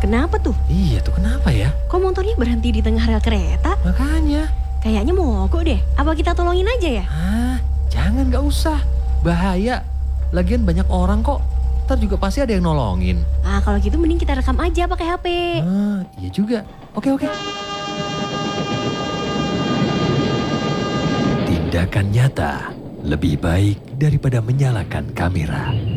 Kenapa tuh? Iya tuh kenapa ya? Kok motornya berhenti di tengah rel kereta? Makanya. Kayaknya mogok deh. Apa kita tolongin aja ya? Jangan gak usah. Bahaya. Lagian banyak orang kok. Ntar juga pasti ada yang nolongin. Kalau gitu mending kita rekam aja pakai HP. Iya juga. Oke. Tindakan nyata lebih baik daripada menyalakan kamera.